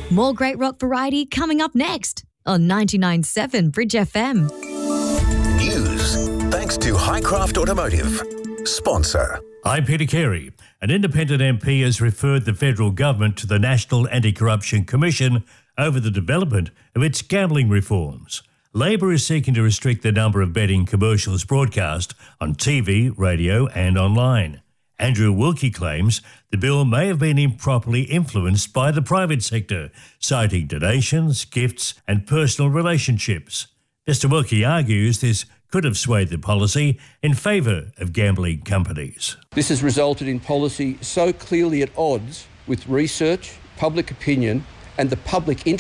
More great rock variety coming up next on 99.7 Bridge FM. News, thanks to Highcraft Automotive. Sponsor. I'm Peter Carey. An independent MP has referred the federal government to the National Anti-Corruption Commission over the development of its gambling reforms. Labor is seeking to restrict the number of betting commercials broadcast on TV, radio and online. Andrew Wilkie claims the bill may have been improperly influenced by the private sector, citing donations, gifts and personal relationships. Mr Wilkie argues this could have swayed the policy in favour of gambling companies. This has resulted in policy so clearly at odds with research, public opinion and the public interest